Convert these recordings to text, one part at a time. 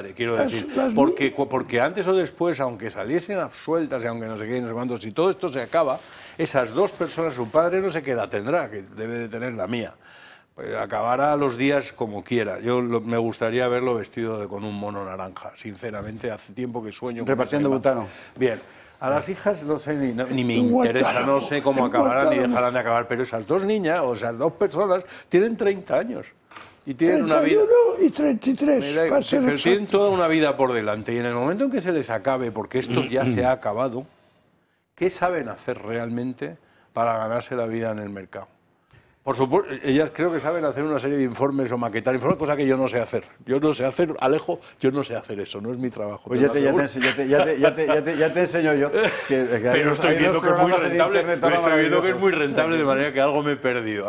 grande, quiero decir. Porque antes o después, aunque saliesen absueltas y aunque no sé qué, no sé cuánto, si todo esto se acaba, esas dos personas, su padre no sé qué edad tendrá, que debe de tener la mía. Pues acabará los días como quiera. Me gustaría verlo vestido con un mono naranja. Sinceramente, hace tiempo que sueño. Repartiendo butano. Bien. A las hijas no sé, ni me interesa, no sé cómo acabarán ni dejarán de acabar, pero esas dos niñas o esas dos personas tienen 30 años. Y tienen 31 una vida, y 33. pero tienen toda una vida por delante. Y en el momento en que se les acabe, porque esto ya se ha acabado, ¿qué saben hacer realmente para ganarse la vida en el mercado? Por supuesto, ellas creo que saben hacer una serie de informes o maquetar informes, cosa que yo no sé hacer. Yo no sé hacer, Alejo, yo no sé hacer eso, no es mi trabajo. Pues ya te enseño yo. Pero estoy viendo que es muy rentable, es muy rentable, de manera que algo me he perdido.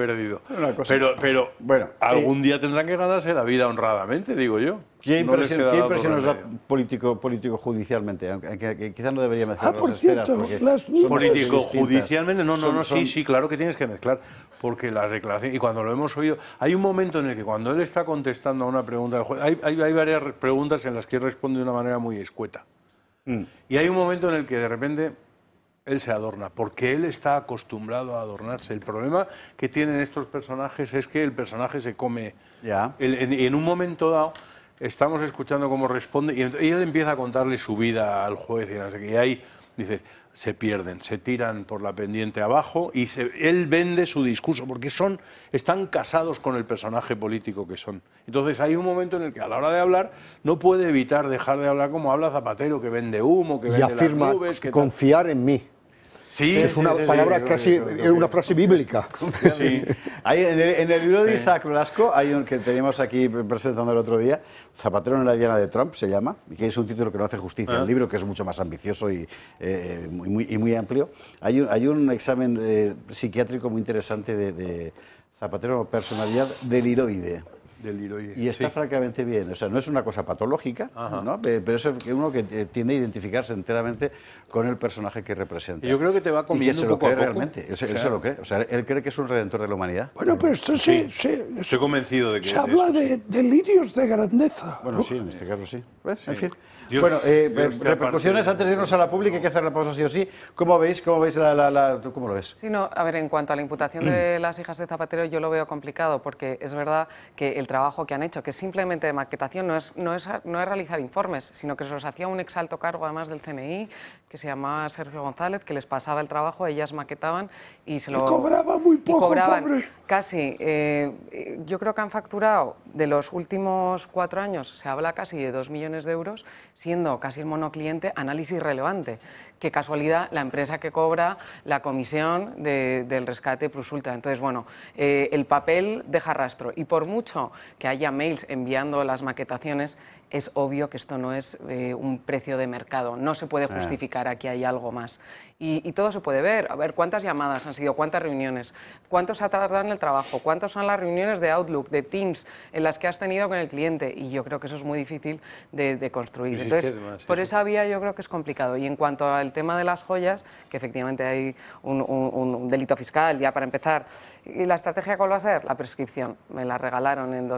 Pero bueno, algún día tendrán que ganarse la vida honradamente, digo yo. ¿Qué impresión nos da político judicialmente? Aunque quizás no debería mezclar por cierto, político judicialmente, sí, claro que tienes que mezclar, porque las declaraciones, y cuando lo hemos oído, hay un momento en el que cuando él está contestando a una pregunta del juez, hay varias preguntas en las que él responde de una manera muy escueta. Y hay un momento en el que de repente él se adorna, porque él está acostumbrado a adornarse. El problema que tienen estos personajes es que el personaje se come. En un momento dado, estamos escuchando cómo responde y él empieza a contarle su vida al juez y no sé qué. Y ahí dice, se pierden, se tiran por la pendiente abajo y él vende su discurso porque están casados con el personaje político que son. Entonces hay un momento en el que a la hora de hablar no puede evitar dejar de hablar como habla Zapatero, que vende humo, que vende las nubes. Que confiar en mí. Sí, es una palabra casi, una frase bíblica. Sí. En el libro de Isaac Blasco, hay un que teníamos aquí presentando el otro día, Zapatero en la diana de Trump, se llama, y que es un título que no hace justicia al libro, que es mucho más ambicioso y muy amplio. Hay un examen psiquiátrico muy interesante de Zapatero, personalidad deliroide. Y está francamente bien, o sea, no es una cosa patológica, ¿no? Pero es uno que tiende a identificarse enteramente con el personaje que representa. Y yo creo que te va comiendo poco a poco. Realmente, él se lo cree, o sea, él cree que es un redentor de la humanidad. Bueno, pero esto estoy convencido de que se habla de delirios de grandeza. Bueno, sí, en este caso sí. En fin. Dios, bueno, repercusiones antes de irnos a la pública, hay que hacer la pausa sí o sí. ¿Cómo veis? ¿Cómo lo ves? Sí, no, a ver, en cuanto a la imputación de las hijas de Zapatero, yo lo veo complicado, porque es verdad que el trabajo que han hecho, que simplemente de maquetación, no es realizar informes, sino que se los hacía un exalto cargo, además del CNI, que se llamaba Sergio González, que les pasaba el trabajo, ellas maquetaban y se lo... cobraba muy poco, pobre. Casi. Yo creo que han facturado, de los últimos 4 años, se habla casi de 2 millones de euros, siendo casi el monocliente análisis relevante. Qué casualidad, la empresa que cobra la comisión del rescate Plus Ultra. Entonces, bueno, el papel deja rastro. Y por mucho que haya mails enviando las maquetaciones, es obvio que esto no es un precio de mercado. No se puede justificar, aquí hay algo más. Y todo se puede ver. A ver, ¿cuántas llamadas han sido? ¿Cuántas reuniones? ¿Cuánto se ha tardado en el trabajo? ¿Cuántas son las reuniones de Outlook, de Teams, en las que has tenido con el cliente? Y yo creo que eso es muy difícil de construir. Entonces, por esa vía yo creo que es complicado. Y en cuanto al tema de las joyas, que efectivamente hay un delito fiscal, ya para empezar. ¿Y la estrategia cuál va a ser? La prescripción. Me la regalaron en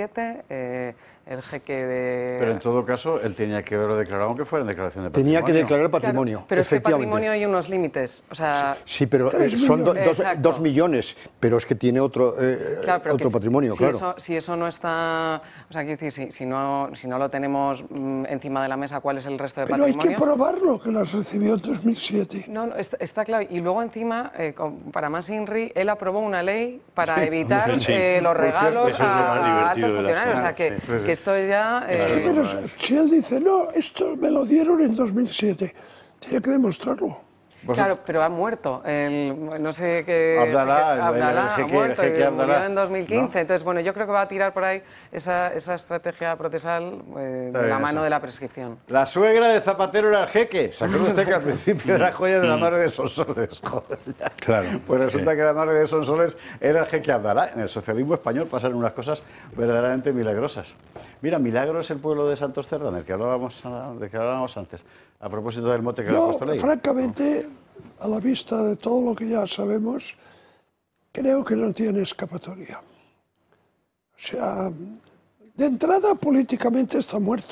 2007, el jeque de... Pero en todo caso, él tenía que haberlo declarado, aunque fuera en declaración de patrimonio. Tenía que declarar patrimonio, claro, pero efectivamente. Pero es que patrimonio hay unos límites. O sea, sí, pero son 2 millones, pero es que tiene otro patrimonio, claro. Si eso no está... O sea, quiero decir, si no lo tenemos encima de la mesa, ¿cuál es el resto de patrimonio? Pero hay que probarlo, que las recibió en 2007. No, está claro. Y luego encima, para más INRI, él aprobó una ley para evitar los regalos a altos funcionarios. O sea, que esto ya... pero si él dice, no, esto me lo dieron en 2007, tiene que demostrarlo. Claro, pero ha muerto. No sé qué... Abdalá, ha muerto, el jeque murió Abdalá, en 2015. ¿no? Entonces, bueno, yo creo que va a tirar por ahí esa estrategia procesal de la mano de la prescripción. La suegra de Zapatero era el jeque. ¿Se acuerda usted que al principio era joya de la madre de Sonsoles? Joder, ya. Claro. Pues resulta que la madre de Sonsoles era el jeque Abdalá. En el socialismo español pasan unas cosas verdaderamente milagrosas. Mira, Milagro es el pueblo de Santos Cerdán, del que hablábamos antes. A propósito del mote que le ha puesto Ley. Francamente, a la vista de todo lo que ya sabemos, creo que no tiene escapatoria. O sea, de entrada políticamente está muerto.